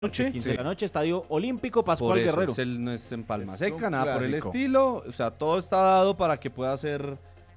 noche. 15 de la noche, Estadio Olímpico Pascual Guerrero. Él no es en Palma Seca, nada por el estilo. O sea, todo está dado para que pueda ser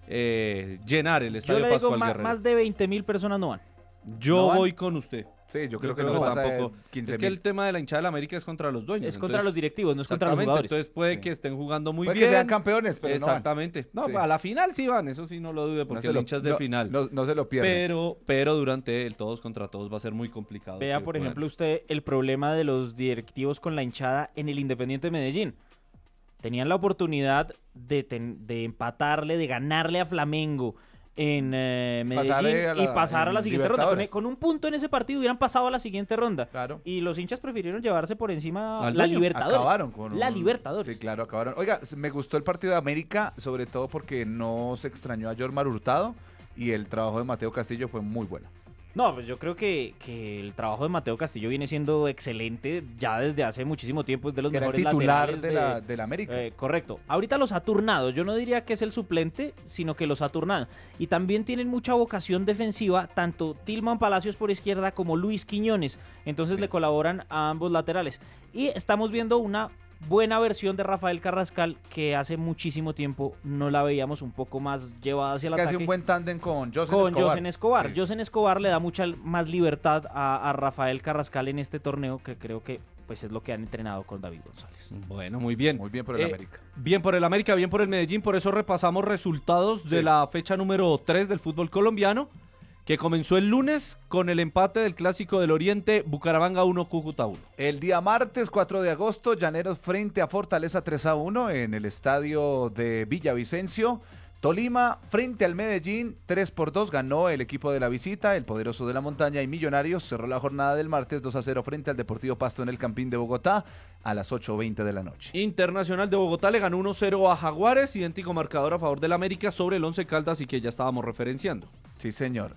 llenar el Estadio Pascual Guerrero. Más de 20.000 personas no van. Yo voy con usted. Sí, yo creo que no pasa tampoco. 15.000. Es que el tema de la hinchada de la América es contra los dueños. Es contra los directivos, no es contra los jugadores. Entonces puede que estén jugando muy bien. Puede que sean campeones, pero exactamente. No, a la final sí van, eso sí no lo dude, porque el hincha es de final. No se lo pierden. Pero durante el todos contra todos va a ser muy complicado. Vea, por ejemplo, usted el problema de los directivos con la hinchada en el Independiente Medellín. Tenían la oportunidad de empatarle, de ganarle a Flamengo en Medellín y pasar a la siguiente ronda. Con un punto en ese partido hubieran pasado a la siguiente ronda. Claro. Y los hinchas prefirieron llevarse por encima la Libertadores. Acabaron con la Libertadores. Sí, claro, acabaron. Oiga, me gustó el partido de América, sobre todo porque no se extrañó a Jormar Hurtado y el trabajo de Mateo Castillo fue muy bueno. No, pues yo creo que el trabajo de Mateo Castillo viene siendo excelente ya desde hace muchísimo tiempo, es de los mejores laterales. Era el titular de la América. Correcto. Ahorita los ha turnado, yo no diría que es el suplente, sino que los ha turnado. Y también tienen mucha vocación defensiva, tanto Tilman Palacios por izquierda como Luis Quiñones. Entonces le colaboran a ambos laterales. Y estamos viendo una buena versión de Rafael Carrascal, que hace muchísimo tiempo no la veíamos un poco más llevada hacia el ataque. Que hace un buen tándem con Josen Escobar. Sí. Josen Escobar le da mucha más libertad a Rafael Carrascal en este torneo, que creo que pues es lo que han entrenado con David González. Bueno, muy bien. Muy bien por el América. Bien por el América, bien por el Medellín. Por eso repasamos resultados de la fecha número 3 del fútbol colombiano, que comenzó el lunes con el empate del Clásico del Oriente, Bucaramanga 1, Cúcuta 1. El día martes 4 de agosto, Llaneros frente a Fortaleza 3-1 en el estadio de Villavicencio. Tolima frente al Medellín 3-2 ganó el equipo de la visita, el poderoso de la montaña, y Millonarios cerró la jornada del martes 2-0 frente al Deportivo Pasto en el Campín de Bogotá a las 8:20 de la noche. Internacional de Bogotá le ganó 1-0 a Jaguares, idéntico marcador a favor del América sobre el Once Caldas y que ya estábamos referenciando. Sí, señor.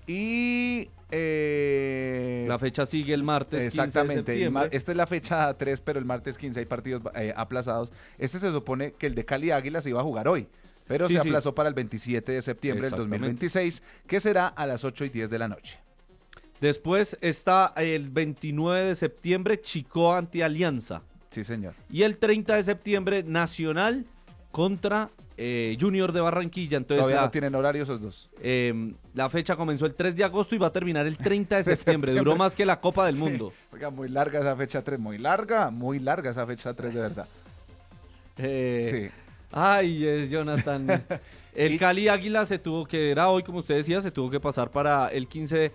Y la fecha sigue el martes. Exactamente. 15 de septiembre. Esta es la fecha 3, pero el martes 15 hay partidos aplazados. Este se supone que el de Cali Águila se iba a jugar hoy, pero se aplazó para el 27 de septiembre del 2026, que será a las 8:10 de la noche. Después está el 29 de septiembre, Chicó ante Alianza. Sí, señor. Y el 30 de septiembre, Nacional contra Junior de Barranquilla. Entonces todavía no tienen horario esos dos. La fecha comenzó el 3 de agosto y va a terminar el 30 de septiembre. Duró más que la Copa del Mundo. Oiga, muy larga esa fecha 3, muy larga esa fecha 3 de verdad. Sí. Ay, Jonathan. El Cali Águila era hoy, como usted decía, se tuvo que pasar para el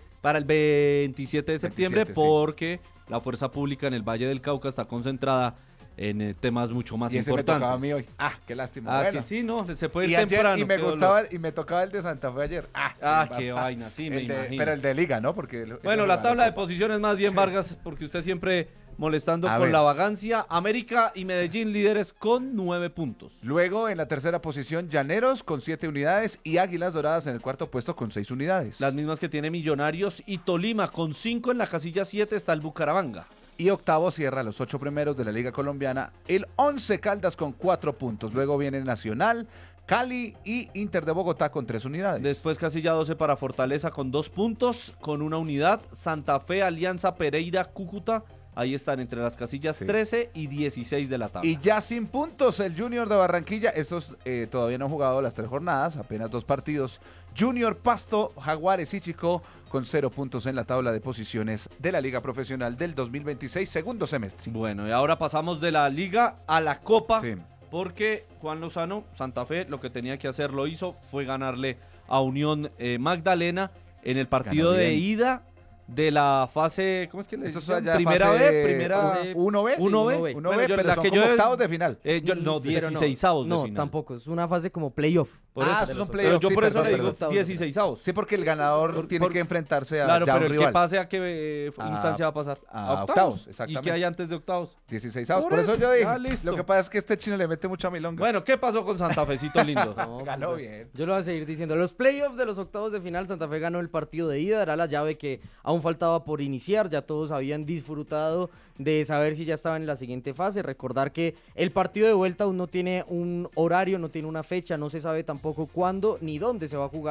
27 de septiembre, porque la fuerza pública en el Valle del Cauca está concentrada en temas mucho más importantes. Me tocaba a mí hoy. Qué lástima. Bueno. Que sí, no, se puede ir temprano. Y me tocaba el de Santa Fe ayer. Qué vaina, sí, me imagino. Pero el de Liga, ¿no? Porque bueno, la tabla de posiciones más bien, Vargas, porque usted siempre molestando con la vagancia. América y Medellín líderes con 9 puntos. Luego, en la tercera posición, Llaneros con 7 unidades y Águilas Doradas en el cuarto puesto con 6 unidades. Las mismas que tiene Millonarios y Tolima con 5. En la casilla 7 está el Bucaramanga. Y octavo cierra los 8 primeros de la Liga Colombiana, el 11 Caldas con 4 puntos. Luego viene Nacional, Cali y Inter de Bogotá con 3 unidades. Después casilla 12 para Fortaleza con 2 puntos, con 1 unidad. Santa Fe, Alianza, Pereira, Cúcuta. Ahí están entre las casillas 13 y 16 de la tabla. Y ya sin puntos el Junior de Barranquilla. Estos todavía no han jugado las 3 jornadas, apenas 2 partidos. Junior, Pasto, Jaguares y Chicó con 0 puntos en la tabla de posiciones de la Liga Profesional del 2026, segundo semestre. Bueno, y ahora pasamos de la Liga a la Copa, porque Juan Lozano, Santa Fe, lo que tenía que hacer lo hizo, fue ganarle a Unión Magdalena en el partido de ida de la fase, ¿cómo es que le dicen? Primera B, primera 1B, 1B, pero la que son como octavos de final. No, 16avos de final. No, tampoco, es una fase como playoff. Esos son playoffs. Yo por eso le digo 16avos. Sí, porque el ganador tiene que enfrentarse a claro, ya pero un el rival. que pase a qué instancia va a pasar. A octavos, exactamente. ¿Y qué hay antes de octavos? 16avos. Por eso yo dije, lo que pasa es que este chino le mete mucha milonga. Bueno, ¿qué pasó con Santa Fecito lindo? Ganó bien. Yo lo voy a seguir diciendo. Los playoffs de los octavos de final, Santa Fe ganó el partido de ida, era la llave que aún faltaba por iniciar, ya todos habían disfrutado de saber si ya estaban en la siguiente fase. Recordar que el partido de vuelta aún no tiene un horario, no tiene una fecha, no se sabe tampoco cuándo ni dónde se va a jugar,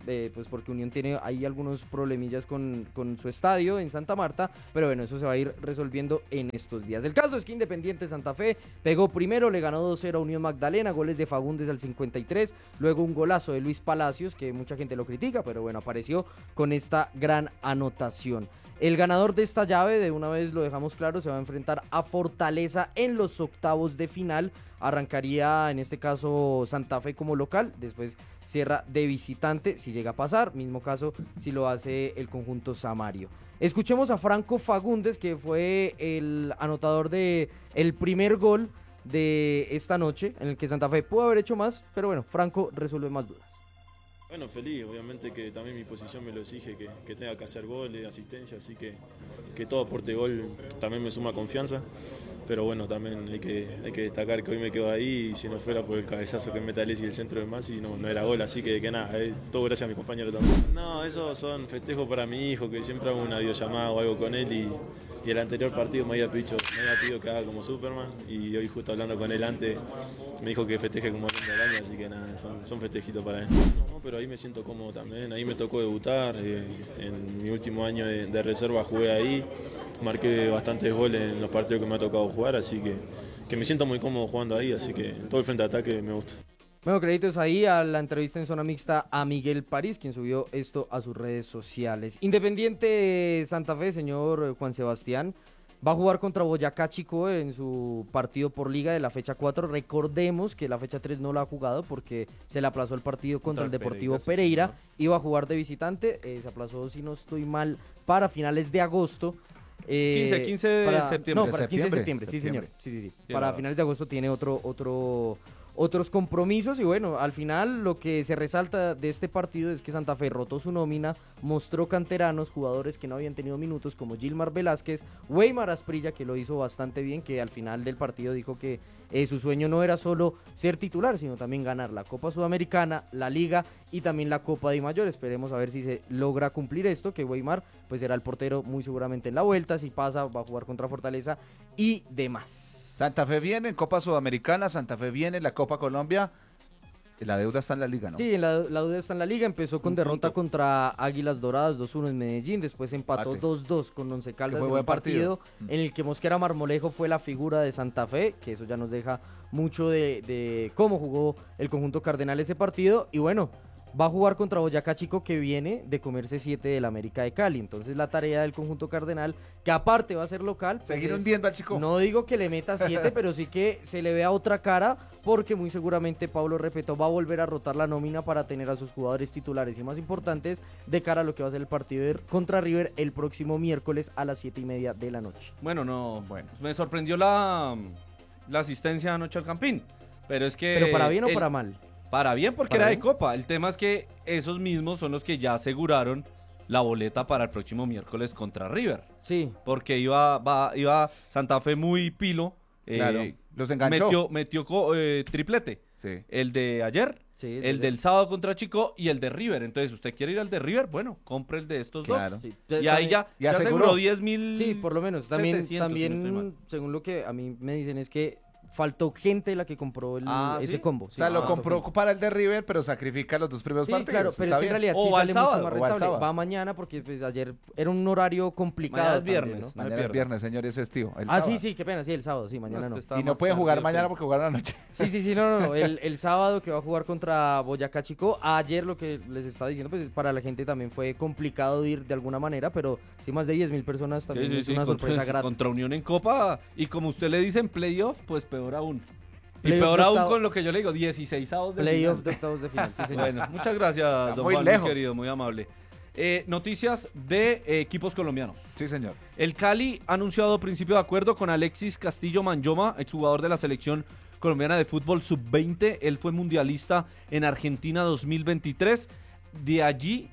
pues porque Unión tiene ahí algunos problemillas con su estadio en Santa Marta, pero bueno, eso se va a ir resolviendo en estos días. El caso es que Independiente Santa Fe pegó primero, le ganó 2-0 a Unión Magdalena, goles de Fagundes al 53, luego un golazo de Luis Palacios, que mucha gente lo critica, pero bueno, apareció con esta gran anotación. El ganador de esta llave, de una vez lo dejamos claro, se va a enfrentar a Fortaleza en los octavos de final. Arrancaría en este caso Santa Fe como local, después cierra de visitante si llega a pasar, mismo caso si lo hace el conjunto Samario. Escuchemos a Franco Fagundes, que fue el anotador de el primer gol de esta noche, en el que Santa Fe pudo haber hecho más, pero bueno, Franco resuelve más dudas. Bueno, feliz, obviamente que también mi posición me lo exige, que tenga que hacer goles, asistencia, así que todo aporte gol también me suma confianza, pero bueno, también hay que destacar que hoy me quedo ahí y si no fuera por el cabezazo que mete Alessi y el centro de Masi no era gol, así que nada, todo gracias a mi compañero también. No, esos son festejos para mi hijo, que siempre hago una videollamada o algo con él y el anterior partido me había pedido que haga como Superman y hoy justo hablando con él antes me dijo que festeje como el año, así que nada, son festejitos para él. No, pero ahí me siento cómodo también, ahí me tocó debutar, en mi último año de reserva jugué ahí, marqué bastantes goles en los partidos que me ha tocado jugar, así que me siento muy cómodo jugando ahí, así que todo el frente de ataque me gusta. Bueno, créditos ahí a la entrevista en zona mixta a Miguel París, quien subió esto a sus redes sociales. Independiente Santa Fe, señor Juan Sebastián, va a jugar contra Boyacá Chicó en su partido por liga de la fecha 4. Recordemos que la fecha 3 no la ha jugado porque se le aplazó el partido contra el Deportivo Pereira. Iba a jugar de visitante, se aplazó, si no estoy mal, para finales de agosto. 15 de septiembre. No, para 15 de septiembre, sí señor. Sí. Para finales de agosto tiene otros compromisos y bueno, al final lo que se resalta de este partido es que Santa Fe rotó su nómina, mostró canteranos, jugadores que no habían tenido minutos como Gilmar Velázquez, Weimar Asprilla, que lo hizo bastante bien, que al final del partido dijo que su sueño no era solo ser titular, sino también ganar la Copa Sudamericana, la Liga y también la Copa de Mayor. Esperemos a ver si se logra cumplir esto, que Weimar pues será el portero muy seguramente en la vuelta, si pasa va a jugar contra Fortaleza y demás. Santa Fe viene en Copa Sudamericana, Santa Fe viene en la Copa Colombia. La deuda está en la liga, ¿no? Sí, la deuda está en la liga. Empezó con derrota contra Águilas Doradas 2-1 en Medellín. Después empató 2-2 con Once Caldas en un partido en el que Mosquera Marmolejo fue la figura de Santa Fe, que eso ya nos deja mucho de cómo jugó el conjunto cardenal ese partido. Y bueno, va a jugar contra Boyacá Chico, que viene de comerse 7 del América de Cali. Entonces la tarea del conjunto cardenal, que aparte va a ser local, pues seguir hundiendo al Chico. No digo que le meta 7, pero sí que se le vea otra cara, porque muy seguramente Pablo Repetto va a volver a rotar la nómina para tener a sus jugadores titulares y más importantes de cara a lo que va a ser el partido contra River el próximo miércoles a las 7:30 de la noche. Bueno, me sorprendió la asistencia anoche al Campín, pero es que... ¿Pero para bien o para mal? Para bien, porque era de Copa. El tema es que esos mismos son los que ya aseguraron la boleta para el próximo miércoles contra River. Sí. Porque iba Santa Fe muy pilo. Claro, los enganchó. Metió triplete. Sí. El de ayer, el del sábado contra Chico y el de River. Entonces, ¿usted quiere ir al de River? Bueno, compre el de estos dos. Sí. Y ahí ya aseguró 10.000. Sí, por lo menos. También, según lo que a mí me dicen, es que faltó gente la que compró ese combo. Sí. O sea, lo compró para el de River, pero sacrifica los dos primeros partidos. Claro, pero es que en realidad sí sale mucho más rentable. Va mañana porque pues ayer era un horario complicado. Mañana es viernes, ¿no? Mañana es viernes, señor, es festivo. Sí, qué pena, sí, el sábado, sí, mañana no. Y no puede jugar mañana porque jugaron anoche. Sí, no. El sábado que va a jugar contra Boyacá Chico. Ayer lo que les estaba diciendo, pues para la gente también fue complicado ir de alguna manera, pero sí, más de 10.000 personas también es una sorpresa grata. Contra Unión en Copa, y como usted le dice en playoff, pues peor aún. Y peor aún con lo que yo le digo, 16avos de playoff de octavos de final. Sí, señor. Bueno, muchas gracias, don Juan, muy querido, muy amable. Noticias de equipos colombianos. Sí, señor. El Cali ha anunciado principio de acuerdo con Alexis Castillo Manyoma, exjugador de la selección colombiana de fútbol sub-20. Él fue mundialista en Argentina 2023. De allí,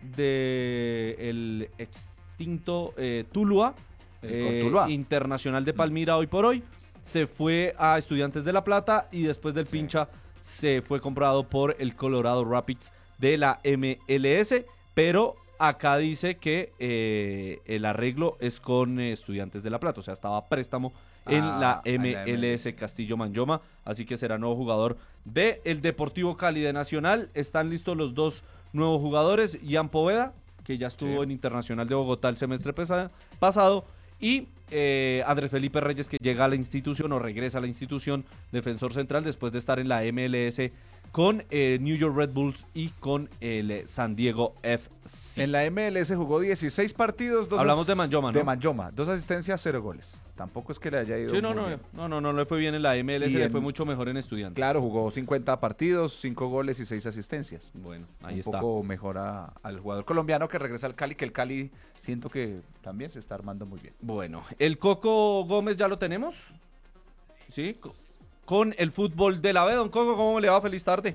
el extinto Tuluá, Internacional de Palmira hoy por hoy. Se fue a Estudiantes de La Plata y después del pincha se fue comprado por el Colorado Rapids de la MLS, pero acá dice que el arreglo es con Estudiantes de La Plata, o sea, estaba a préstamo en la MLS Castillo Manyoma, así que será nuevo jugador del Deportivo Cali de Nacional. Están listos los dos nuevos jugadores, Ian Poveda, que ya estuvo en Internacional de Bogotá el semestre pasado, y Andrés Felipe Reyes, que llega a la institución o regresa a la institución, defensor central, después de estar en la MLS con New York Red Bulls y con el San Diego FC. En la MLS jugó 16 partidos. Hablamos de Manjoma, ¿no? De Manjoma, 2 asistencias, 0 goles. Tampoco es que le haya ido Sí, muy bien. No, No le fue bien en la MLS, le fue mucho mejor en Estudiantes. Claro, jugó 50 partidos, 5 goles y 6 asistencias. Bueno, ahí está. Un poco mejor al jugador colombiano que regresa al Cali, que el Cali siento que también se está armando muy bien. Bueno, el Coco Gómez ya lo tenemos. Sí, con el fútbol de la B. Don Coco, ¿cómo le va? Feliz tarde.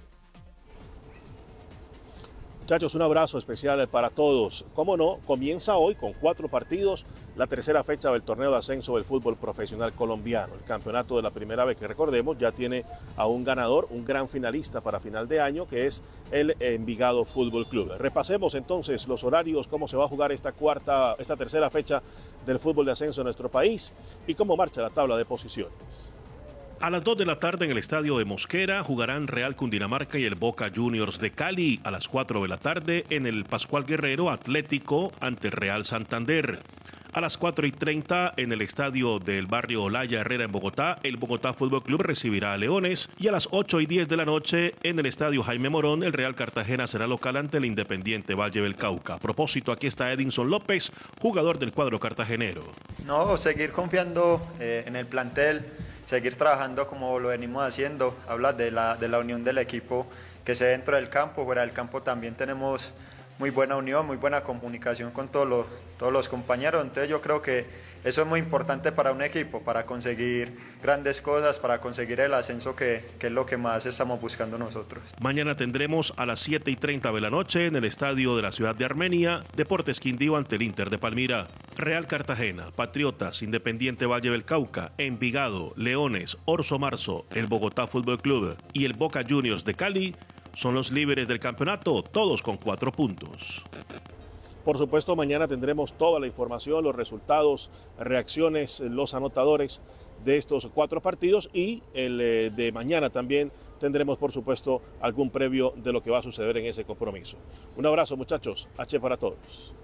Muchachos, un abrazo especial para todos. Cómo no, comienza hoy con 4 partidos la tercera fecha del torneo de ascenso del fútbol profesional colombiano. El campeonato de la primera vez que recordemos ya tiene a un ganador, un gran finalista para final de año, que es el Envigado Fútbol Club. Repasemos entonces los horarios, cómo se va a jugar esta tercera fecha del fútbol de ascenso en nuestro país y cómo marcha la tabla de posiciones. A las 2 de la tarde en el estadio de Mosquera jugarán Real Cundinamarca y el Boca Juniors de Cali. A las 4 de la tarde en el Pascual Guerrero Atlético ante el Real Santander. A las 4:30 en el estadio del barrio Olaya Herrera en Bogotá, el Bogotá Fútbol Club recibirá a Leones. Y a las 8:10 de la noche en el estadio Jaime Morón, el Real Cartagena será local ante el Independiente Valle del Cauca. A propósito, aquí está Edinson López, jugador del cuadro cartagenero. No, seguir confiando en el plantel, seguir trabajando como lo venimos haciendo. Habla de la unión del equipo, que sea dentro del campo, fuera del campo también tenemos muy buena unión, muy buena comunicación con todos los compañeros. Entonces yo creo que eso es muy importante para un equipo, para conseguir grandes cosas, para conseguir el ascenso, que es lo que más estamos buscando nosotros. Mañana tendremos a las 7:30 de la noche en el estadio de la ciudad de Armenia, Deportes Quindío ante el Inter de Palmira. Real Cartagena, Patriotas, Independiente Valle del Cauca, Envigado, Leones, Orso Marzo, el Bogotá Fútbol Club y el Boca Juniors de Cali son los líderes del campeonato, todos con 4 puntos. Por supuesto, mañana tendremos toda la información, los resultados, reacciones, los anotadores de estos 4 partidos y el de mañana también tendremos, por supuesto, algún previo de lo que va a suceder en ese compromiso. Un abrazo, muchachos. H para todos.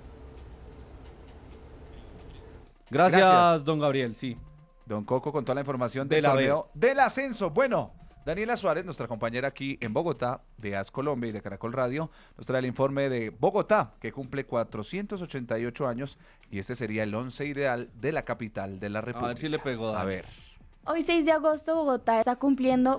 Gracias, don Gabriel, sí. Don Coco con toda la información del torneo del ascenso. Bueno, Daniela Suárez, nuestra compañera aquí en Bogotá, de AS Colombia y de Caracol Radio, nos trae el informe de Bogotá, que cumple 488 años, y este sería el 11 ideal de la capital de la República. A ver si le pegó, Dani. A ver. Hoy 6 de agosto Bogotá está cumpliendo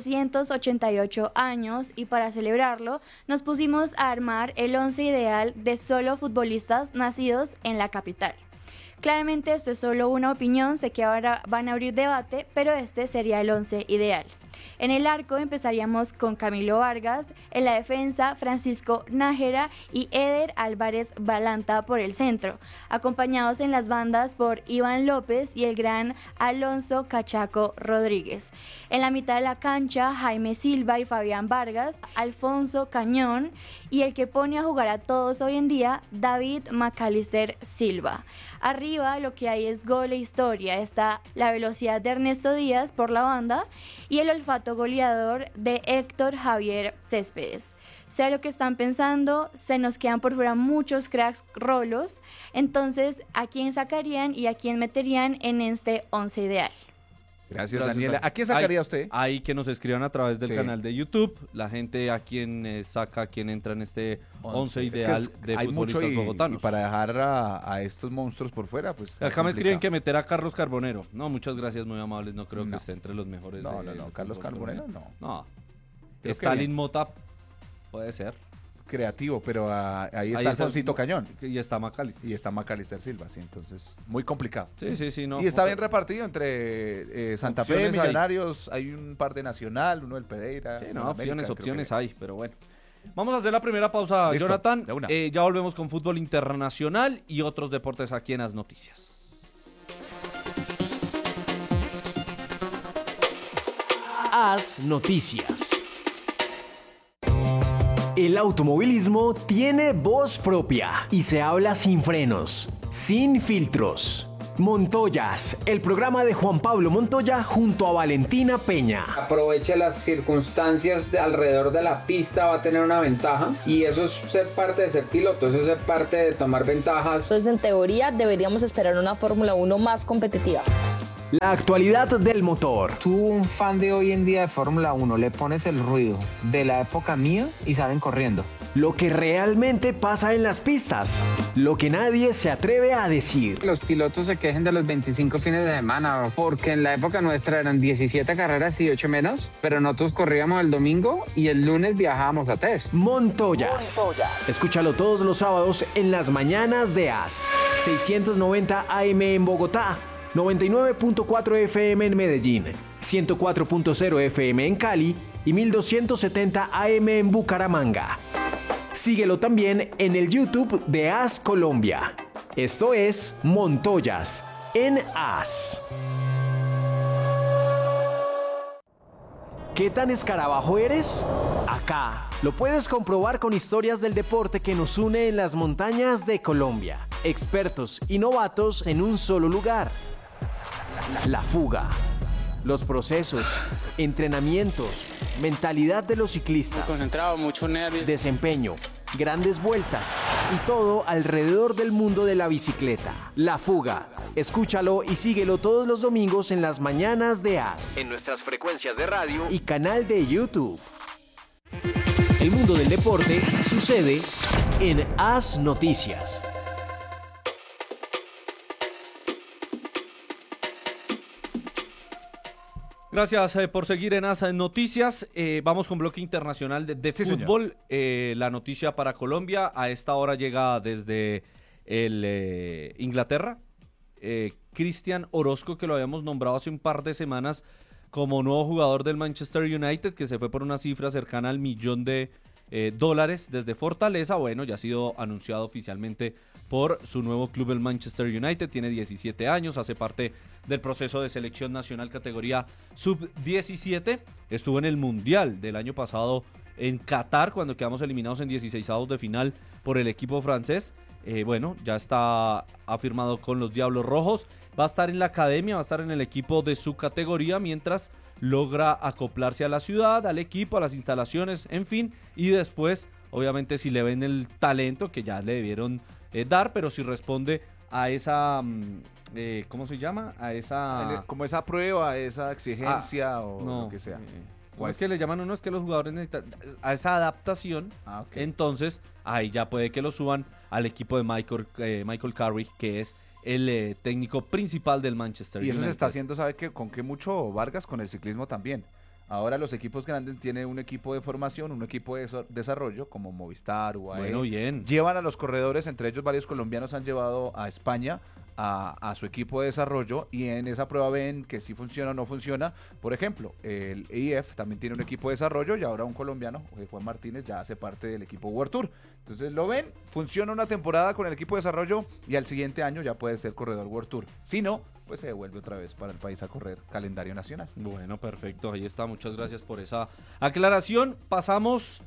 488 años y para celebrarlo nos pusimos a armar el 11 ideal de solo futbolistas nacidos en la capital. Claramente esto es solo una opinión, sé que ahora van a abrir debate, pero este sería el 11 ideal. En el arco empezaríamos con Camilo Vargas, en la defensa Francisco Nájera y Eder Álvarez Balanta por el centro, acompañados en las bandas por Iván López y el gran Alonso Cachaco Rodríguez. En la mitad de la cancha Jaime Silva y Fabián Vargas, Alfonso Cañón y el que pone a jugar a todos hoy en día, David Macalister Silva. Arriba lo que hay es gol e historia, está la velocidad de Ernesto Díaz por la banda y el olfato goleador de Héctor Javier Céspedes. Sé lo que están pensando, se nos quedan por fuera muchos cracks rolos, entonces ¿a quién sacarían y a quién meterían en este 11 ideal? Gracias, Daniela. ¿A quién sacaría usted? Ahí que nos escriban a través del canal de YouTube, la gente a quién saca, a quién entra en este 11 ideal de futbolistas bogotanos. Y para dejar a estos monstruos por fuera, pues... Acá me escriben que meter a Carlos Carbonero. No, muchas gracias, muy amables, no creo que esté entre los mejores. No, Carlos Carbonero no. No. Stalin Mota puede ser. Creativo, pero ahí está Alfonsito Cañón. Y está Macalister. Y está Macalister Silva, sí, entonces muy complicado. Sí, no. Y está bien repartido entre Santa Fe, Millonarios, hay un par de Nacional, uno del Pereira. Sí, no, opciones hay, pero bueno. Vamos a hacer la primera pausa, listo, Jonathan. Ya volvemos con fútbol internacional y otros deportes aquí en As Noticias. As Noticias. El automovilismo tiene voz propia y se habla sin frenos, sin filtros. Montoyas, el programa de Juan Pablo Montoya junto a Valentina Peña. Aproveche las circunstancias alrededor de la pista, va a tener una ventaja y eso es ser parte de ser piloto, eso es ser parte de tomar ventajas. Entonces, en teoría, deberíamos esperar una Fórmula 1 más competitiva. La actualidad del motor. Tú, un fan de hoy en día de Fórmula 1, le pones el ruido de la época mía y salen corriendo. Lo que realmente pasa en las pistas, lo que nadie se atreve a decir. Los pilotos se quejen de los 25 fines de semana, porque en la época nuestra eran 17 carreras y 8 menos, pero nosotros corríamos el domingo y el lunes viajábamos a test. Montoyas. Escúchalo todos los sábados en las mañanas de AS. 690 AM en Bogotá, 99.4 FM en Medellín, 104.0 FM en Cali y 1270 AM en Bucaramanga. Síguelo también en el YouTube de AS Colombia. Esto es Montoyas en AS. ¿Qué tan escarabajo eres? Acá lo puedes comprobar con historias del deporte que nos une en las montañas de Colombia. Expertos y novatos en un solo lugar. La fuga, los procesos, entrenamientos, mentalidad de los ciclistas, concentrado, mucho nervio, desempeño, grandes vueltas y todo alrededor del mundo de la bicicleta. La fuga. Escúchalo y síguelo todos los domingos en las mañanas de AS, en nuestras frecuencias de radio y canal de YouTube. El mundo del deporte sucede en AS Noticias. Gracias por seguir en AS Noticias. Vamos con bloque internacional de fútbol. La noticia para Colombia a esta hora llega desde Inglaterra. Cristian Orozco, que lo habíamos nombrado hace un par de semanas como nuevo jugador del Manchester United, que se fue por una cifra cercana al $1.000.000 desde Fortaleza. Bueno, ya ha sido anunciado oficialmente por su nuevo club, el Manchester United. Tiene 17 años, hace parte del proceso de selección nacional categoría sub-17. Estuvo en el Mundial del año pasado en Qatar, cuando quedamos eliminados en 16avos de final por el equipo francés. Bueno, ya está afirmado con los Diablos Rojos. Va a estar en la academia, va a estar en el equipo de su categoría mientras logra acoplarse a la ciudad, al equipo, a las instalaciones, en fin. Y después, obviamente, si le ven el talento que ya le debieron dar, pero si responde a esa, ¿cómo se llama? A esa... Como esa prueba, esa exigencia o no, lo que sea. Es que le llaman uno, es que los jugadores necesitan a esa adaptación. Okay. Entonces, ahí ya puede que lo suban al equipo de Michael Carrick, que es el técnico principal del Manchester United. Y eso se está haciendo, ¿sabe qué? ¿Con qué mucho, Vargas? Con el ciclismo también. Ahora los equipos grandes tienen un equipo de formación, un equipo de desarrollo, como Movistar, UAE. Bueno, bien. Llevan a los corredores, entre ellos varios colombianos han llevado a España a su equipo de desarrollo, y en esa prueba ven que si funciona o no funciona. Por ejemplo, el EIF también tiene un equipo de desarrollo, y ahora un colombiano, Juan Martínez, ya hace parte del equipo World Tour. Entonces lo ven, funciona una temporada con el equipo de desarrollo y al siguiente año ya puede ser corredor World Tour. Si no, pues se devuelve otra vez para el país a correr calendario nacional. Bueno, perfecto, ahí está, muchas gracias por esa aclaración. Pasamos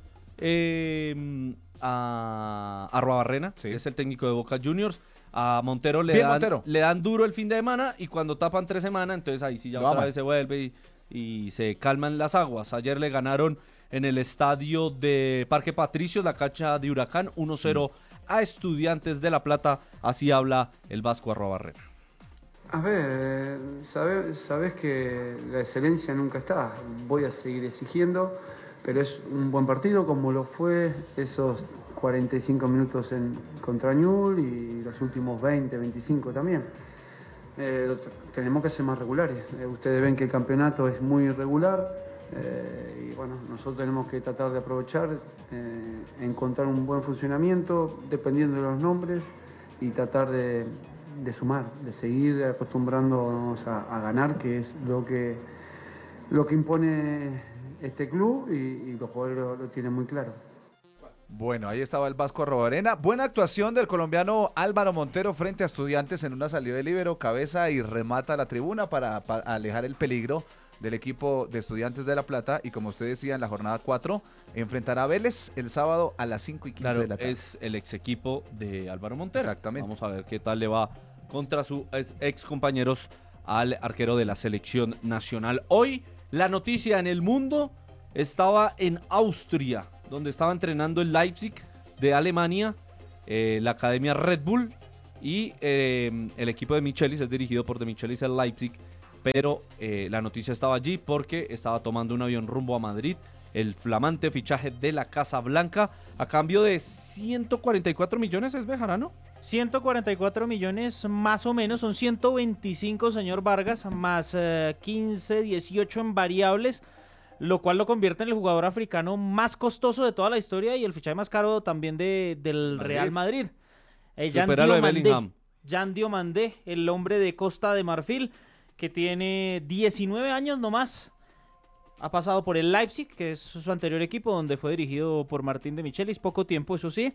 a Arruabarrena, sí, que es el técnico de Boca Juniors. A Montero le dan duro el fin de semana, y cuando tapan 3 semanas, entonces ahí sí ya otra vez se vuelve y se calman las aguas. Ayer le ganaron en el estadio de Parque Patricios, la cancha de Huracán, 1-0 a Estudiantes de La Plata. Así habla el vasco Arruabarrena. A ver, sabes que la excelencia nunca está. Voy a seguir exigiendo, pero es un buen partido como lo fue esos 45 minutos contra Newell y los últimos 20, 25 también. Tenemos que ser más regulares. Ustedes ven que el campeonato es muy irregular, y bueno, nosotros tenemos que tratar de aprovechar, encontrar un buen funcionamiento dependiendo de los nombres y tratar de sumar, de seguir acostumbrándonos a ganar, que es lo que impone este club, y los jugadores lo tienen muy claro. Bueno, ahí estaba el vasco Arruabarena. Buena actuación del colombiano Álvaro Montero frente a Estudiantes en una salida de líbero, cabeza y remata a la tribuna para alejar el peligro del equipo de Estudiantes de La Plata. Y como usted decía, en la jornada 4 enfrentará a Vélez el sábado a las 5:15 de la tarde. Es el ex equipo de Álvaro Montero. Exactamente. Vamos a ver qué tal le va contra sus ex compañeros al arquero de la selección nacional. Hoy la noticia en el mundo estaba en Austria, donde estaba entrenando el Leipzig de Alemania, la academia Red Bull, y el equipo de Michelis es dirigido por De Michelis el Leipzig, pero la noticia estaba allí porque estaba tomando un avión rumbo a Madrid, el flamante fichaje de la Casa Blanca, a cambio de 144 millones, ¿es Bejarano? 144 millones más o menos, son 125, señor Vargas, más 15, 18 en variables, lo cual lo convierte en el jugador africano más costoso de toda la historia y el fichaje más caro también del Real Madrid. Supera lo de Bellingham. Jan Diomandé, el hombre de Costa de Marfil, que tiene 19 años nomás. Ha pasado por el Leipzig, que es su anterior equipo, donde fue dirigido por Martín de Michelis, poco tiempo, eso sí.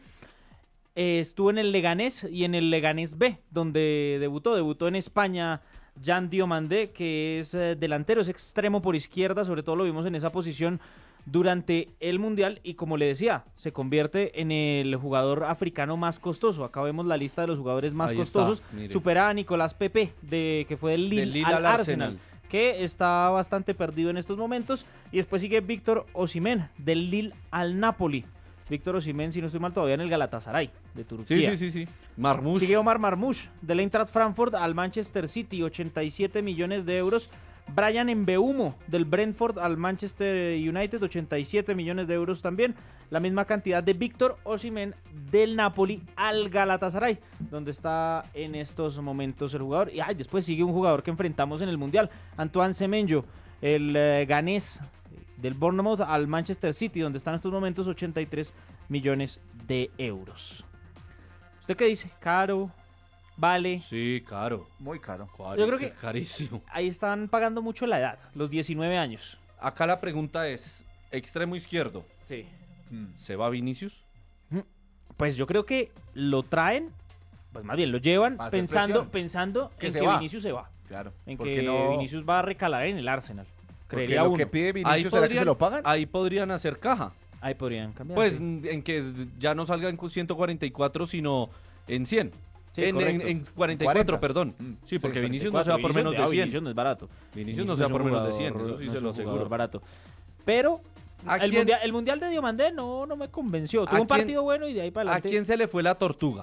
Estuvo en el Leganés y en el Leganés B, donde debutó en España Jan Diomandé, que es delantero, es extremo por izquierda, sobre todo lo vimos en esa posición durante el Mundial, y como le decía, se convierte en el jugador africano más costoso. Acá vemos la lista de los jugadores más costosos. Supera a Nicolás Pepe, que fue del Lille al Arsenal, que está bastante perdido en estos momentos. Y después sigue Víctor Osimhen, del Lille al Napoli. Víctor Osimhen, si no estoy mal, todavía en el Galatasaray de Turquía. Sí. Marmoush. Sigue Omar Marmoush, del Eintracht Frankfurt al Manchester City, 87 millones de euros. Brian Mbeumo, del Brentford al Manchester United, 87 millones de euros también. La misma cantidad de Víctor Osimhen, del Napoli al Galatasaray, donde está en estos momentos el jugador. Y después sigue un jugador que enfrentamos en el Mundial, Antoine Semenyo, el ganés, del Bournemouth al Manchester City, donde están en estos momentos 83 millones de euros. ¿Usted qué dice? ¿Caro? ¿Vale? Sí, caro. Muy caro. Yo creo que carísimo. Ahí están pagando mucho la edad, los 19 años. Acá la pregunta es, extremo izquierdo. Sí. ¿Se va Vinicius? Pues yo creo que lo traen, pues más bien lo llevan pensando en que Vinicius se va. Claro. En que Vinicius va a recalar en el Arsenal. Creería uno. Lo que pide Vinicius, ¿será que se lo pagan? Ahí podrían hacer caja. Ahí podrían cambiar. Pues en que ya no salga en 144, sino en 100. Sí, en 44, perdón. Sí, porque Vinicius no se va por menos de 100. Vinicius no es barato. Vinicius no se va por menos de 100, eso sí se lo aseguro. Barato. Pero el mundial de Diomandé no me convenció. Tuvo un partido bueno y de ahí para adelante. ¿A quién se le fue la tortuga?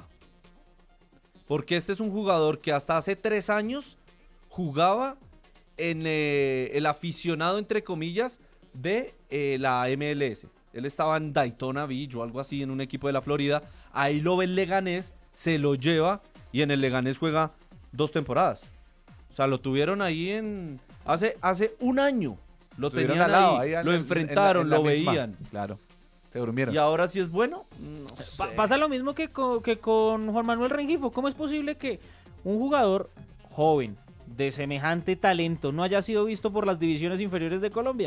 Porque este es un jugador que hasta hace 3 años jugaba en el aficionado, entre comillas, de la MLS. Él estaba en Daytona Beach o algo así, en un equipo de la Florida. Ahí lo ve el Leganés, se lo lleva y en el Leganés juega 2 temporadas. O sea, lo tuvieron ahí hace un año. Lo tenían al lado, ahí lo enfrentaron, lo veían. Claro, se durmieron. ¿Y ahora sí es bueno? No sé. Pasa lo mismo que con Juan Manuel Rengifo. ¿Cómo es posible que un jugador joven, de semejante talento, no haya sido visto por las divisiones inferiores de Colombia?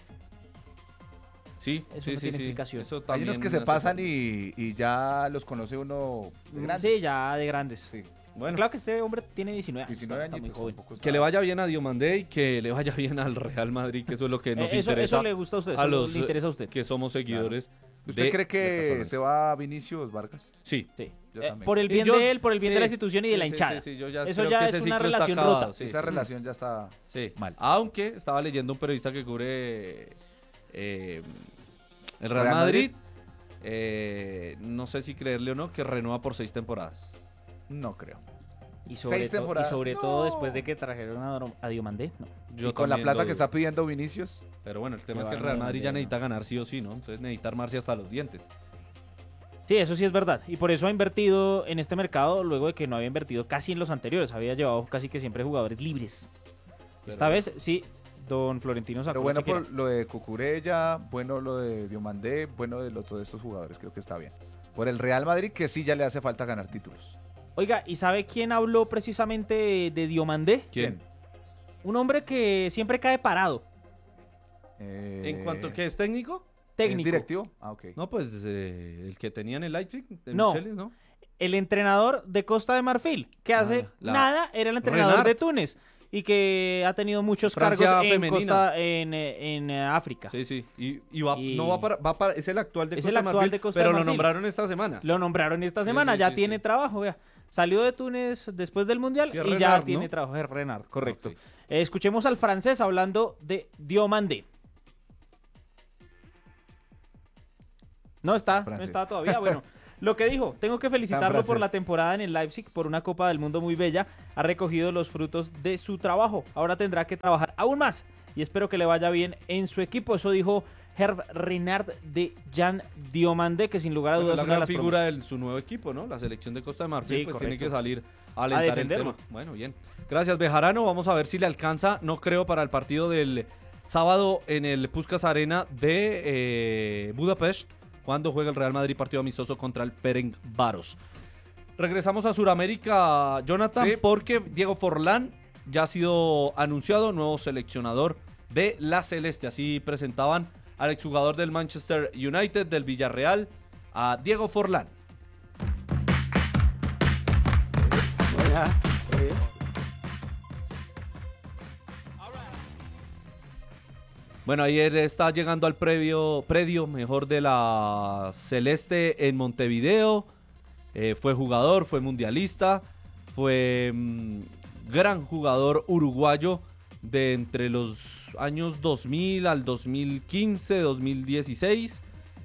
Sí, eso no tiene explicación. Eso hay unos que se pasan y ya los conoce uno de grandes. Sí, ya de grandes. Sí. Bueno, claro que este hombre tiene 19 años. 19 años, muy joven. Que le vaya bien a Diomandé y que le vaya bien al Real Madrid, que eso es lo que nos interesa. Eso le gusta a usted, le interesa a usted. Que somos seguidores. Claro. ¿Usted cree que se va Vinicius Vargas? Sí. Por el bien de él, por el bien de la institución y de la hinchada. Sí, eso ya es una relación rota. Esa relación ya está mal. Aunque estaba leyendo un periodista que cubre el Real Madrid. No sé si creerle o no, que renueva por 6 temporadas. No creo. Y sobre todo después de que trajeron a Diomandé. No. Y con la plata que está pidiendo Vinicius. Pero bueno, el tema es que el Real Madrid ya necesita ganar sí o sí, ¿no? Entonces necesita armarse hasta los dientes. Sí, eso sí es verdad. Y por eso ha invertido en este mercado, luego de que no había invertido casi en los anteriores. Había llevado casi que siempre jugadores libres. Esta vez sí, don Florentino sacó. Pero bueno por lo de Cucurella, bueno lo de Diomandé, bueno de todos estos jugadores, creo que está bien. Por el Real Madrid, que sí ya le hace falta ganar títulos. Oiga, ¿y sabe quién habló precisamente de Diomandé? ¿Quién? Un hombre que siempre cae parado. ¿En cuanto que es técnico? Técnico. ¿Es directivo? Ah, ok. No, pues el que tenía en el Leipzig, no. Michelis, ¿no? El entrenador de Costa de Marfil, que hace nada, era el entrenador de Túnez y que ha tenido muchos cargos en África. Sí. Es el actual de Costa de Marfil, pero lo nombraron esta semana. Lo nombraron esta semana, ya tiene trabajo, vea. Salió de Túnez después del Mundial Sí, y Renard, ya ¿no? tiene trabajo. Es Renard, correcto. Ok. Escuchemos al francés hablando de Diomandé. No está todavía. Bueno, lo que dijo, tengo que felicitarlo por la temporada en el Leipzig, por una Copa del Mundo muy bella. Ha recogido los frutos de su trabajo. Ahora tendrá que trabajar aún más y espero que le vaya bien en su equipo. Eso dijo Hervé Renard de Jean Diomandé, que sin lugar a dudas la es una de gran las figura promesas. de su nuevo equipo, ¿no? La selección de Costa de Marfil, Sí, pues correcto. tiene que salir a alentar el defenderlo. tema. Bueno, bien. Gracias, Bejarano. Vamos a ver si le alcanza, no creo, para el partido del sábado en el Puskás Arena de Budapest, cuando juega el Real Madrid partido amistoso contra el Ferencváros. Regresamos a Sudamérica, Jonathan, Sí. porque Diego Forlán ya ha sido anunciado nuevo seleccionador de la Celeste. Así presentaban al exjugador del Manchester United, del Villarreal, a Diego Forlán. Bueno, ayer está llegando al predio mejor de la Celeste en Montevideo. Fue jugador, fue mundialista, fue gran jugador uruguayo de entre los años 2000 al 2015, 2016.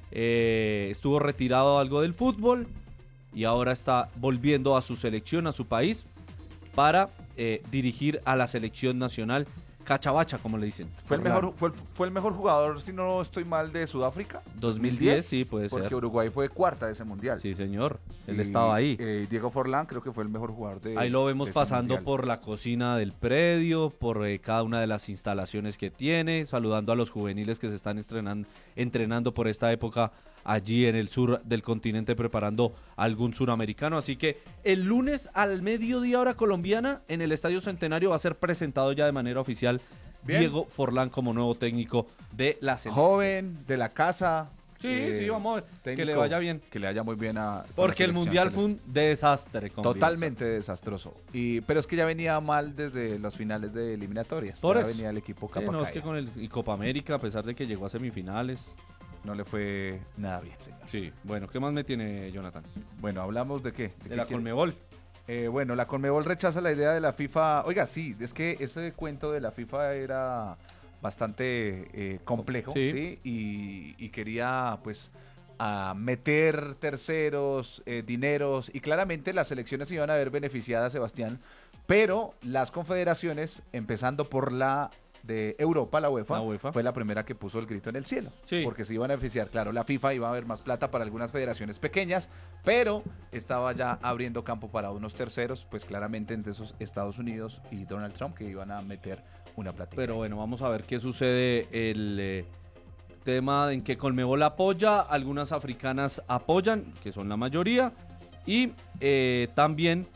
Estuvo retirado algo del fútbol y ahora está volviendo a su selección, a su país, para dirigir a la selección nacional Cachabacha, como le dicen. Fue el mejor jugador, si no estoy mal, de Sudáfrica. 2010, sí, puede porque ser. Uruguay fue cuarta de ese mundial. Sí, señor. Él estaba ahí. Diego Forlán creo que fue el mejor jugador de Ahí lo vemos de ese pasando mundial. por la cocina del predio, por cada una de las instalaciones que tiene, saludando a los juveniles que se están entrenando por esta época allí en el sur del continente, preparando algún suramericano. Así que el lunes al mediodía hora colombiana en el Estadio Centenario va a ser presentado ya de manera oficial Bien. Diego Forlán como nuevo técnico de la Celeste. Joven, de la casa. Sí, vamos a ver. Que técnico, le vaya bien. Que le vaya muy bien a... con Porque la el selección Mundial fue celeste. un desastre. con Totalmente desastroso. Pero es que ya venía mal desde las finales de eliminatorias. Por ya eso. venía el equipo Sí, capa no, es caída. que con y Copa América, a pesar de que llegó a semifinales. No le fue nada bien, señor. Sí, bueno, ¿qué más me tiene Jonathan? Bueno, ¿hablamos de qué? De la Conmebol. Bueno, la Conmebol rechaza la idea de la FIFA. Oiga, sí, es que ese cuento de la FIFA era bastante complejo, Sí. ¿sí? Y quería, pues, a meter terceros, dineros, y claramente las selecciones se iban a ver beneficiadas, Sebastián, pero las confederaciones, empezando por la de Europa, la UEFA, fue la primera que puso el grito en el cielo, Sí. porque se iban a beneficiar, claro, la FIFA iba a haber más plata para algunas federaciones pequeñas, pero estaba ya abriendo campo para unos terceros, pues claramente entre esos Estados Unidos y Donald Trump, que iban a meter una platita. Pero bueno, vamos a ver qué sucede. El tema en que Conmebol apoya, algunas africanas apoyan, que son la mayoría, y también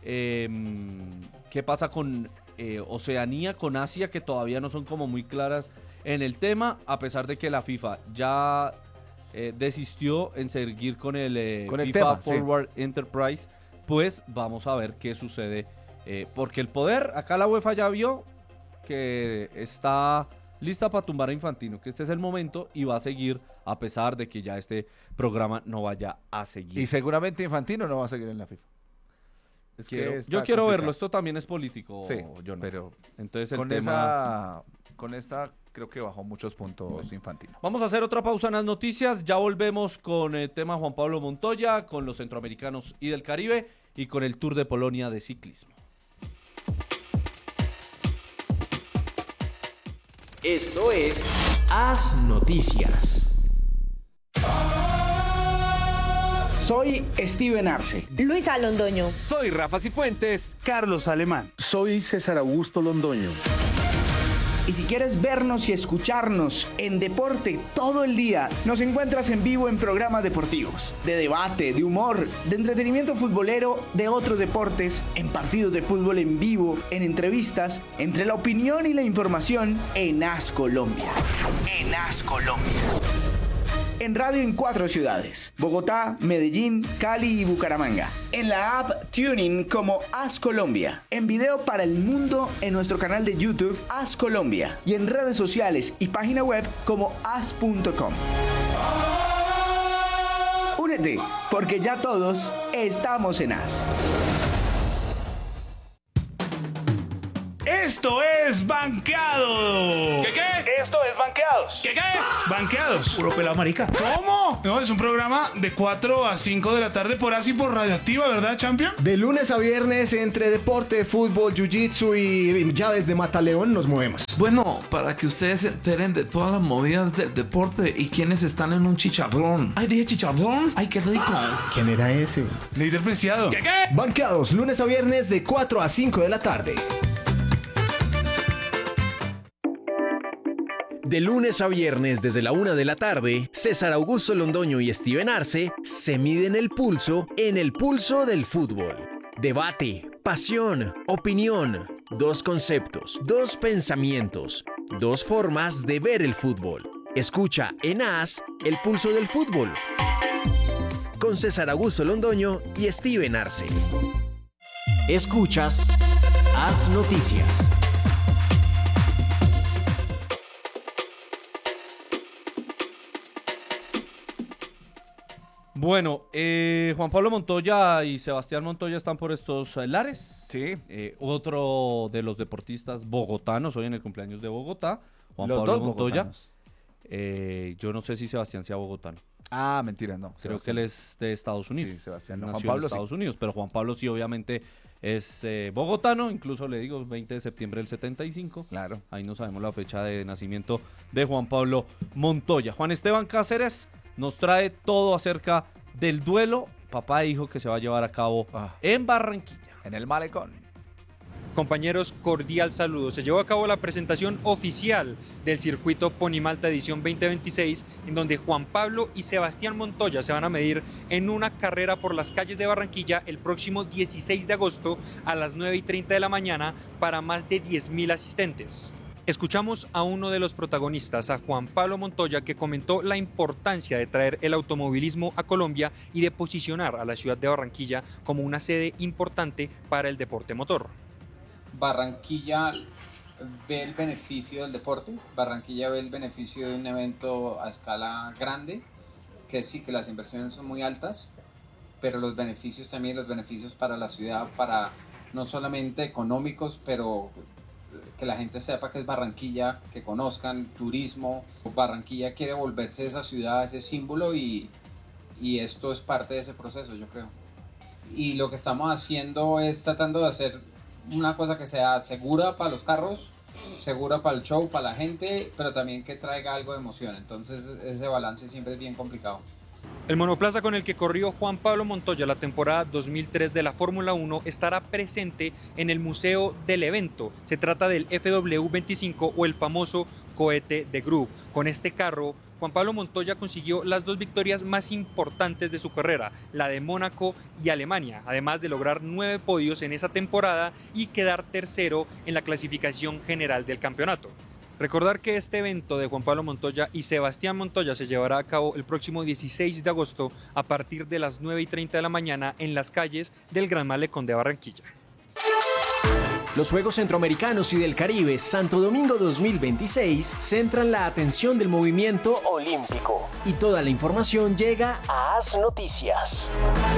qué pasa con Oceanía, con Asia, que todavía no son como muy claras en el tema, a pesar de que la FIFA ya desistió en seguir con el Con el FIFA tema, sí. Forward Enterprise. Pues vamos a ver qué sucede, porque el poder, acá la UEFA ya vio que está lista para tumbar a Infantino, que este es el momento y va a seguir a pesar de que ya este programa no vaya a seguir. Y seguramente Infantino no va a seguir en la FIFA. Es que está Yo quiero complicado. verlo, esto también es político, Sí, Jonathan. pero entonces el con tema... esta creo que bajó muchos puntos Infantino. Vamos a hacer otra pausa en las noticias, ya volvemos con el tema Juan Pablo Montoya, con los centroamericanos y del Caribe y con el Tour de Polonia de ciclismo. Esto es Haz Noticias. Soy Steven Arce. Luisa Londoño. Soy Rafa Cifuentes. Carlos Alemán. Soy César Augusto Londoño. Y si quieres vernos y escucharnos en deporte todo el día, nos encuentras en vivo en programas deportivos, de debate, de humor, de entretenimiento futbolero, de otros deportes, en partidos de fútbol en vivo, en entrevistas, entre la opinión y la información en Haz Colombia. En Haz Colombia. En radio en 4 ciudades: Bogotá, Medellín, Cali y Bucaramanga. En la app TuneIn como Haz Colombia. En video para el mundo en nuestro canal de YouTube Haz Colombia. Y en redes sociales y página web como haz.com. Un Únete, porque ya todos estamos en AS. Esto es Banqueado. ¿Qué? Esto es Banqueados. ¿Qué? Banqueados. Puro pelado marica. ¿Cómo? No, es un programa de 4 a 5 de la tarde por AS y por Radioactiva, ¿verdad, Champion? De lunes a viernes, entre deporte, fútbol, jiu-jitsu y llaves de mataleón, nos movemos. Bueno, para que ustedes se enteren de todas las movidas del deporte y quienes están en un chicharrón. ¡Ay, dije chicharrón! ¡Ay, qué rico! ¿Quién era ese? Líder Preciado. ¿Qué? Banqueados, lunes a viernes de 4 a 5 de la tarde. De lunes a viernes desde la 1 de la tarde, César Augusto Londoño y Steven Arce se miden el pulso en el pulso del fútbol. Debate, pasión, opinión, 2 conceptos, 2 pensamientos, 2 formas de ver el fútbol. Escucha en AS el pulso del fútbol. Con César Augusto Londoño y Steven Arce. Escuchas AS Noticias. Bueno, Juan Pablo Montoya y Sebastián Montoya están por estos lares. Sí. Otro de los deportistas bogotanos, hoy en el cumpleaños de Bogotá, Juan Los Pablo dos Montoya. bogotanos. Yo no sé si Sebastián sea bogotano. Ah, mentira, no. Creo que él es de Estados Unidos. Sí, Sebastián no. Nació Juan Pablo en Estados sí. Unidos, pero Juan Pablo sí, obviamente, es bogotano. Incluso le digo, 20 de septiembre del 75. Claro. Ahí no sabemos la fecha de nacimiento de Juan Pablo Montoya. Juan Esteban Cáceres nos trae todo acerca del duelo papá e hijo que se va a llevar a cabo en Barranquilla. En el Malecón. Compañeros, cordial saludo. Se llevó a cabo la presentación oficial del circuito Ponimalta edición 2026, en donde Juan Pablo y Sebastián Montoya se van a medir en una carrera por las calles de Barranquilla el próximo 16 de agosto a las 9:30 de la mañana para más de 10.000 asistentes. Escuchamos a uno de los protagonistas, a Juan Pablo Montoya, que comentó la importancia de traer el automovilismo a Colombia y de posicionar a la ciudad de Barranquilla como una sede importante para el deporte motor. Barranquilla ve el beneficio del deporte, Barranquilla ve el beneficio de un evento a escala grande, que sí, que las inversiones son muy altas, pero los beneficios también, los beneficios para la ciudad, para no solamente económicos, pero que la gente sepa que es Barranquilla, que conozcan turismo. Barranquilla quiere volverse esa ciudad, ese símbolo, y esto es parte de ese proceso, yo creo. Y lo que estamos haciendo es tratando de hacer una cosa que sea segura para los carros, segura para el show, para la gente, pero también que traiga algo de emoción. Entonces ese balance siempre es bien complicado. El monoplaza con el que corrió Juan Pablo Montoya la temporada 2003 de la Fórmula 1 estará presente en el museo del evento. Se trata del FW25 o el famoso cohete de Group. Con este carro, Juan Pablo Montoya consiguió las 2 victorias más importantes de su carrera, la de Mónaco y Alemania, además de lograr 9 podios en esa temporada y quedar tercero en la clasificación general del campeonato. Recordar que este evento de Juan Pablo Montoya y Sebastián Montoya se llevará a cabo el próximo 16 de agosto a partir de las 9:30 de la mañana en las calles del Gran Malecón de Barranquilla. Los Juegos Centroamericanos y del Caribe Santo Domingo 2026 centran la atención del movimiento olímpico. Y toda la información llega a AS Noticias.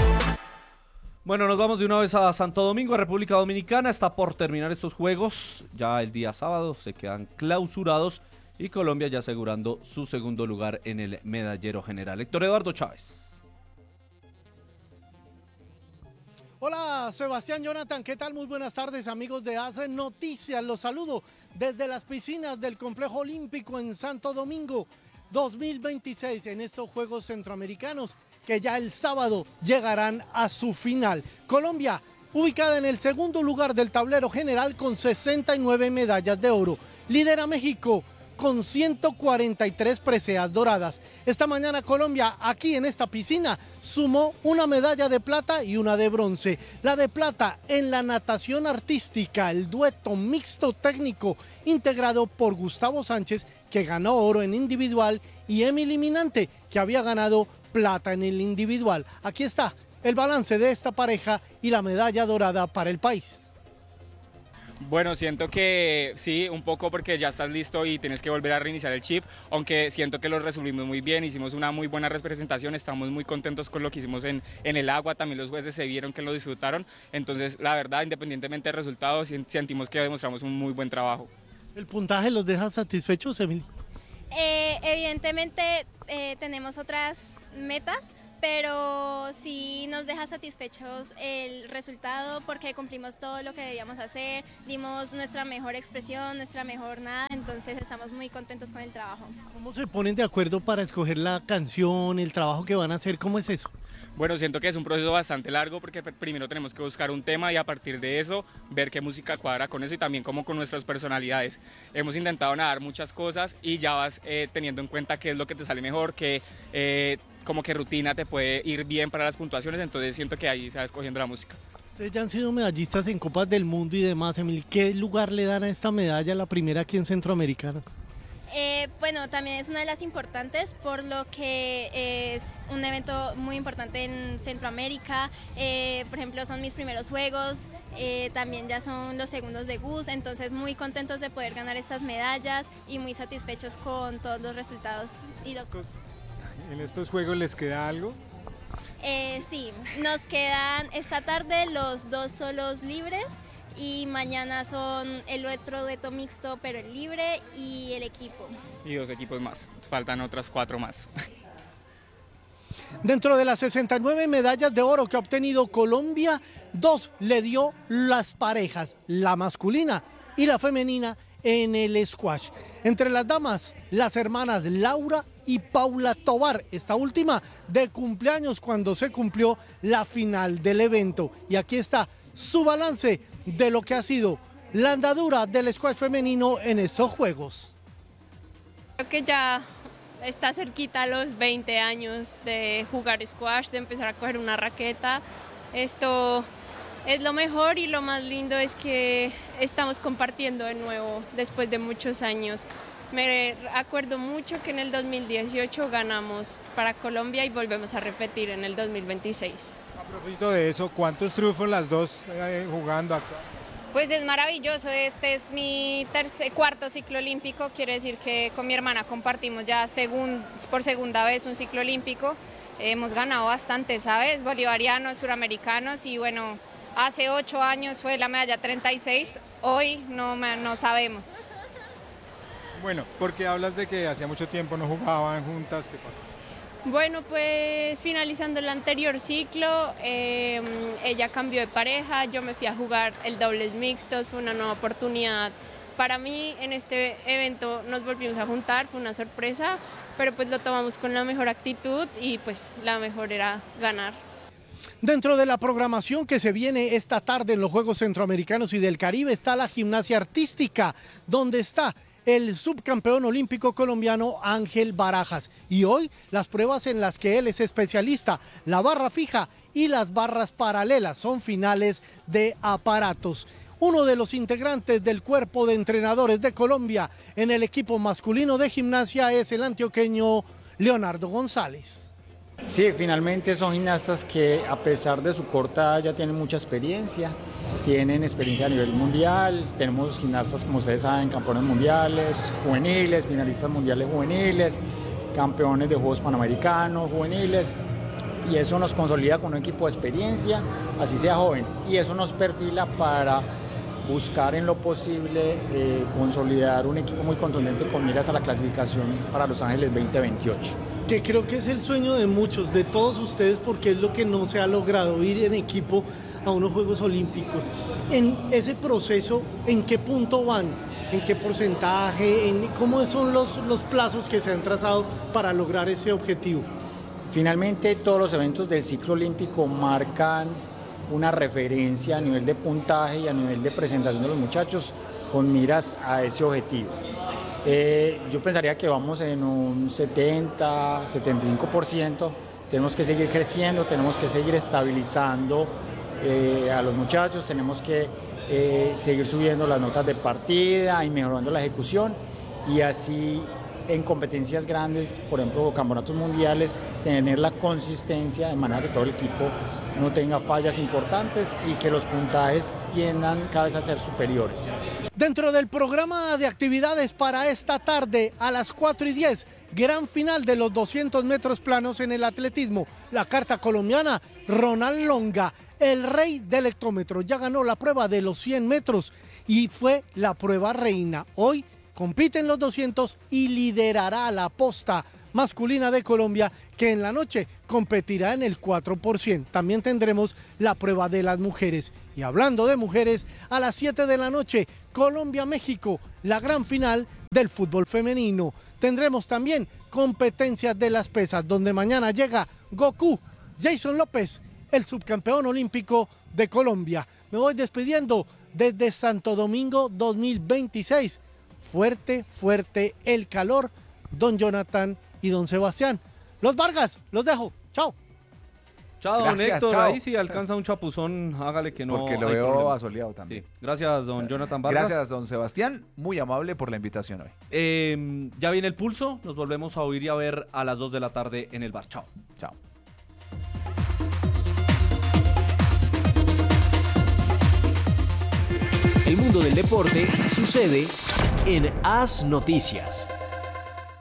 Bueno, nos vamos de una vez a Santo Domingo, a República Dominicana. Está por terminar estos juegos. Ya el día sábado se quedan clausurados y Colombia ya asegurando su segundo lugar en el medallero general. Héctor Eduardo Chávez. Hola, Sebastián, Jonathan, ¿qué tal? Muy buenas tardes, amigos de AS Noticias. Los saludo desde las piscinas del Complejo Olímpico en Santo Domingo 2026 en estos Juegos Centroamericanos que ya el sábado llegarán a su final. Colombia, ubicada en el segundo lugar del tablero general con 69 medallas de oro. Lidera México con 143 preseas doradas. Esta mañana Colombia, aquí en esta piscina, sumó una medalla de plata y una de bronce. La de plata en la natación artística, el dueto mixto técnico integrado por Gustavo Sánchez, que ganó oro en individual, y Emily Minante, que había ganado plata en el individual. Aquí está el balance de esta pareja y la medalla dorada para el país. Bueno, siento que sí, un poco porque ya estás listo y tienes que volver a reiniciar el chip, aunque siento que lo resolvimos muy bien, hicimos una muy buena representación, estamos muy contentos con lo que hicimos en el agua, también los jueces se vieron que lo disfrutaron, entonces la verdad, independientemente del resultado, sentimos que demostramos un muy buen trabajo. ¿El puntaje los deja satisfechos, Emily? Evidentemente tenemos otras metas, pero sí nos deja satisfechos el resultado porque cumplimos todo lo que debíamos hacer, dimos nuestra mejor expresión, nuestra mejor nada, entonces estamos muy contentos con el trabajo. ¿Cómo se ponen de acuerdo para escoger la canción, el trabajo que van a hacer? ¿Cómo es eso? Bueno, siento que es un proceso bastante largo porque primero tenemos que buscar un tema y a partir de eso ver qué música cuadra con eso y también como con nuestras personalidades. Hemos intentado nadar muchas cosas y ya vas teniendo en cuenta qué es lo que te sale mejor, como que rutina te puede ir bien para las puntuaciones, entonces siento que ahí se va escogiendo la música. Ustedes ya han sido medallistas en Copas del Mundo y demás, Emily. ¿Qué lugar le dan a esta medalla, la primera aquí en Centroamericana? Bueno, también es una de las importantes por lo que es un evento muy importante en Centroamérica. Por ejemplo, son mis primeros juegos, también ya son los segundos de Gus, entonces muy contentos de poder ganar estas medallas y muy satisfechos con todos los resultados. ¿En estos juegos les queda algo? Sí, nos quedan esta tarde los 2 solos libres. Y mañana son el otro dueto mixto, pero el libre y el equipo. Y 2 equipos más, faltan otras 4 más. Dentro de las 69 medallas de oro que ha obtenido Colombia, 2 le dio las parejas, la masculina y la femenina en el squash. Entre las damas, las hermanas Laura y Paula Tobar, esta última de cumpleaños cuando se cumplió la final del evento. Y aquí está su balance de lo que ha sido la andadura del squash femenino en estos juegos. Creo que ya está cerquita a los 20 años de jugar squash, de empezar a coger una raqueta. Esto es lo mejor y lo más lindo es que estamos compartiendo de nuevo después de muchos años. Me acuerdo mucho que en el 2018 ganamos para Colombia y volvemos a repetir en el 2026. A propósito de eso, ¿cuántos triunfos las dos jugando acá? Pues es maravilloso, este es mi cuarto ciclo olímpico, quiere decir que con mi hermana compartimos ya por segunda vez un ciclo olímpico. Hemos ganado bastante, ¿sabes? Bolivarianos, suramericanos y bueno, hace 8 años fue la medalla 36, hoy no sabemos. Bueno, ¿por qué hablas de que hacía mucho tiempo no jugaban juntas? ¿Qué pasa? Bueno, pues finalizando el anterior ciclo, ella cambió de pareja, yo me fui a jugar el dobles mixtos, fue una nueva oportunidad. Para mí en este evento nos volvimos a juntar, fue una sorpresa, pero pues lo tomamos con la mejor actitud y pues la mejor era ganar. Dentro de la programación que se viene esta tarde en los Juegos Centroamericanos y del Caribe está la gimnasia artística, donde está el subcampeón olímpico colombiano Ángel Barajas. Y hoy las pruebas en las que él es especialista, la barra fija y las barras paralelas, son finales de aparatos. Uno de los integrantes del cuerpo de entrenadores de Colombia en el equipo masculino de gimnasia es el antioqueño Leonardo González. Sí, finalmente son gimnastas que a pesar de su corta edad ya tienen mucha experiencia, tienen experiencia a nivel mundial, tenemos gimnastas como ustedes saben, campeones mundiales juveniles, finalistas mundiales juveniles, campeones de Juegos Panamericanos juveniles y eso nos consolida con un equipo de experiencia, así sea joven, y eso nos perfila para buscar en lo posible consolidar un equipo muy contundente con miras a la clasificación para Los Ángeles 2028. Que creo que es el sueño de muchos, de todos ustedes, porque es lo que no se ha logrado, ir en equipo a unos Juegos Olímpicos. En ese proceso, ¿en qué punto van? ¿En qué porcentaje? ¿Cómo son los plazos que se han trazado para lograr ese objetivo? Finalmente, todos los eventos del ciclo olímpico marcan una referencia a nivel de puntaje y a nivel de presentación de los muchachos con miras a ese objetivo. Yo pensaría que vamos en un 70, 75%, tenemos que seguir creciendo, tenemos que seguir estabilizando a los muchachos, tenemos que seguir subiendo las notas de partida y mejorando la ejecución y así en competencias grandes, por ejemplo, campeonatos mundiales, tener la consistencia de manera que todo el equipo no tenga fallas importantes y que los puntajes tiendan cada vez a ser superiores. Dentro del programa de actividades para esta tarde a las 4:10, gran final de los 200 metros planos en el atletismo. La carta colombiana, Ronald Longa, el rey del hectómetro, ya ganó la prueba de los 100 metros y fue la prueba reina. Hoy compite en los 200 y liderará la posta masculina de Colombia, que en la noche competirá en el 4%. También tendremos la prueba de las mujeres. Y hablando de mujeres, a las 7 de la noche, Colombia-México, la gran final del fútbol femenino. Tendremos también competencias de las pesas, donde mañana llega Goku, Jason López, el subcampeón olímpico de Colombia. Me voy despidiendo desde Santo Domingo 2026. Fuerte, fuerte el calor, don Jonathan y don Sebastián. Los Vargas, los dejo. Chao. Chao, don Héctor. Chao. Ahí si alcanza un chapuzón, hágale que no. Porque lo veo problema. Asoleado también. Sí. Gracias, don Jonathan Vargas. Gracias, don Sebastián. Muy amable por la invitación hoy. Ya viene el pulso. Nos volvemos a oír y a ver a las 2 de la tarde en el bar. Chao. Chao. El mundo del deporte sucede en AS Noticias.